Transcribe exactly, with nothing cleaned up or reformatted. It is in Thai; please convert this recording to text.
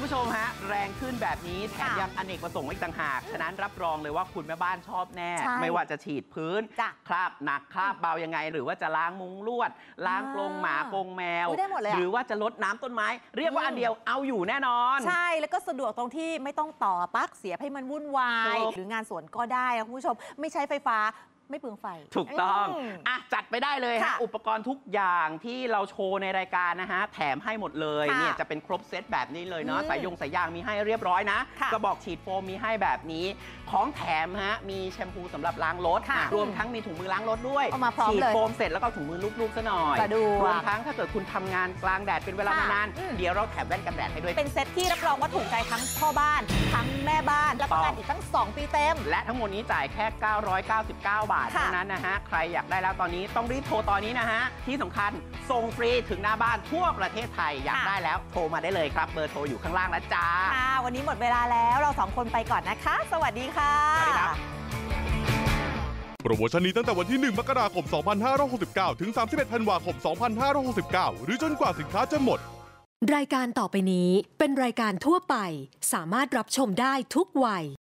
ผู้ชมฮะแรงขึ้นแบบนี้แถมยังอเนกประสงค์อีกต่างหากฉะนั้นรับรองเลยว่าคุณแม่บ้านชอบแน่ไม่ว่าจะฉีดพื้นคราบหนักคราบเบายังไงหรือว่าจะล้างมุ้งลวดล้างกรงหมากรงแมวหรือว่าจะลดน้ำต้นไม้เรียกว่าอันเดียวเอาอยู่แน่นอนใช่แล้วก็สะดวกตรงที่ไม่ต้องต่อปลั๊กเสียบให้มันวุ่นวายหรืองานสวนก็ได้คุณผู้ชมไม่ใช้ไฟฟ้าไม่เปลืองไฟถูกต้องอ่ะจัดไปได้เลยฮะอุปกรณ์ทุกอย่างที่เราโชว์ในรายการนะฮะแถมให้หมดเลยเนี่ยจะเป็นครบเซตแบบนี้เลยเนาะสายยงสายยางมีให้เรียบร้อยนะกระบอกฉีดโฟมมีให้แบบนี้ของแถมฮะมีแชมพูสำหรับล้างรถรวมทั้งมีถุงมือล้างรถด้วยฉีดโฟมเสร็จแล้วก็ถุงมือลูบๆซะหน่อยรวมทั้งถ้าเกิดคุณทำงานกลางแดดเป็นเวลานานๆเดี๋ยวเราแถมแว่นกันแดดให้ด้วยเป็นเซตที่รับรองว่าถูกใจทั้งพ่อบ้านทั้งแม่บ้านรับประกันอีกตั้งสองปีเต็มและทั้งหมดนี้จ่ายแค่เก้าร้อยเก้าสิบเก้าบาทเท่านั้นนะฮะใครอยากได้แล้วตอนนี้ต้องรีบโทรตอนนี้นะฮะที่สำคัญส่งฟรีถึงหน้าบ้านทั่วประเทศไทยอยากได้แล้วโทรมาได้เลยครับเบอร์โทรอยู่ข้างล่างนะจ๊ะค่ะวันนี้หมดเวลาแล้วเราสองคนไปก่อนนะคะสวัสดีค่ะสวัสดีครับโปรโมชั่นนี้ตั้งแต่วันที่หนึ่งมกราคมสองพันห้าร้อยหกสิบเก้าถึงสามสิบเอ็ดธันวาคมสองพันห้าร้อยหกสิบเก้าหรือจนกว่าสินค้าจะหมดรายการต่อไปนี้เป็นรายการทั่วไปสามารถรับชมได้ทุกวัย